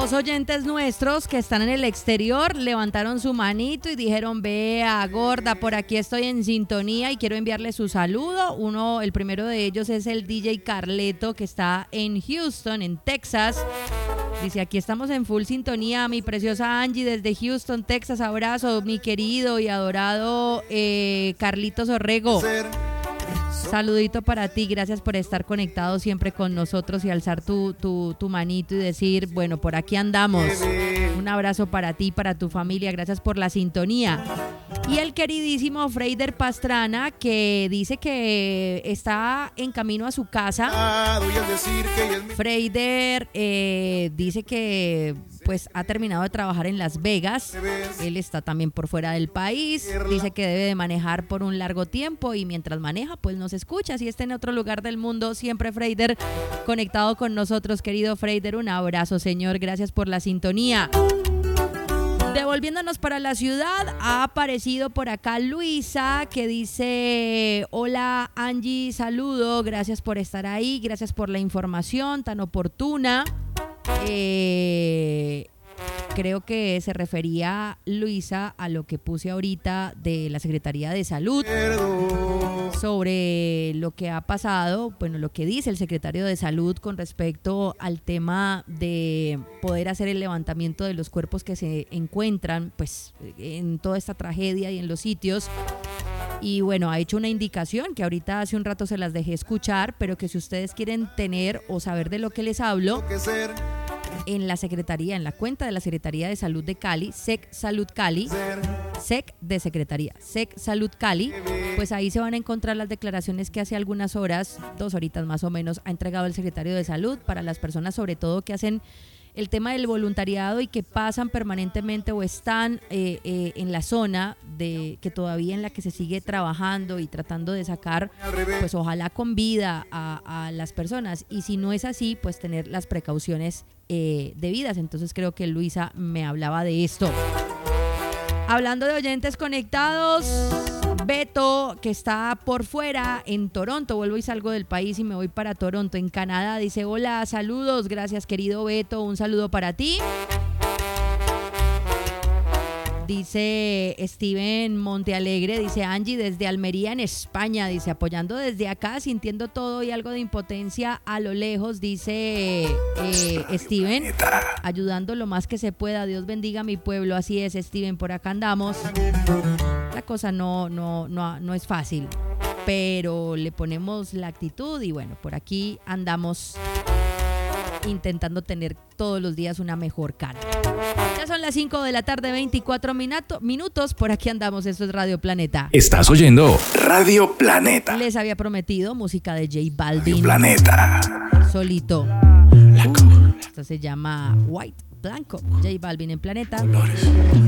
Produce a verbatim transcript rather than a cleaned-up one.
Dos oyentes nuestros que están en el exterior levantaron su manito y dijeron: vea, gorda, por aquí estoy en sintonía y quiero enviarle su saludo. Uno, el primero de ellos es el D J Carleto, que está en Houston, en Texas. Dice: aquí estamos en full sintonía, mi preciosa Angie desde Houston, Texas. Abrazo, mi querido y adorado eh, Carlitos Orrego. Saludito para ti, gracias por estar conectado siempre con nosotros y alzar tu, tu, tu manito y decir: bueno, por aquí andamos. Un abrazo para ti, para tu familia, gracias por la sintonía. Y el queridísimo Freider Pastrana, que dice que está en camino a su casa. Freider eh, dice que pues ha terminado de trabajar en Las Vegas. Él está también por fuera del país. Dice que debe de manejar por un largo tiempo y mientras maneja pues nos escucha. Si está en otro lugar del mundo, siempre Freider conectado con nosotros. Querido Freider, un abrazo, señor. Gracias por la sintonía. Devolviéndonos para la ciudad, ha aparecido por acá Luisa, que dice: hola Angie, saludo, gracias por estar ahí, gracias por la información tan oportuna. Eh, creo que se refería Luisa a lo que puse ahorita de la Secretaría de Salud sobre lo que ha pasado, bueno, lo que dice el secretario de Salud con respecto al tema de poder hacer el levantamiento de los cuerpos que se encuentran pues en toda esta tragedia y en los sitios. Y bueno, ha hecho una indicación que ahorita hace un rato se las dejé escuchar, pero que si ustedes quieren tener o saber de lo que les hablo, en la Secretaría, en la cuenta de la Secretaría de Salud de Cali, S E C Salud Cali, S E C de Secretaría, S E C Salud Cali, pues ahí se van a encontrar las declaraciones que hace algunas horas, dos horitas más o menos, ha entregado el secretario de Salud para las personas sobre todo que hacen el tema del voluntariado y que pasan permanentemente o están eh, eh, en la zona de que todavía en la que se sigue trabajando y tratando de sacar, pues ojalá con vida a, a las personas, y si no es así, pues tener las precauciones eh, debidas. Entonces creo que Luisa me hablaba de esto. Hablando de oyentes conectados, Beto, que está por fuera en Toronto, vuelvo y salgo del país y me voy para Toronto, en Canadá, dice: hola, saludos, gracias querido Beto, un saludo para ti. Dice Steven Montealegre, dice: Angie desde Almería en España, dice, apoyando desde acá, sintiendo todo y algo de impotencia a lo lejos, dice eh, Steven, ayudando lo más que se pueda, Dios bendiga a mi pueblo. Así es, Steven, por acá andamos. La cosa no, no, no, no es fácil, pero le ponemos la actitud y bueno, por aquí andamos intentando tener todos los días una mejor cara. Ya son las cinco de la tarde, veinticuatro minuto, minutos, por aquí andamos, esto es Radio Planeta. Estás oyendo Radio Planeta. Les había prometido música de J Balvin. Radio Planeta. Solito. Esto se llama White, Blanco. J Balvin en Planeta. Colores.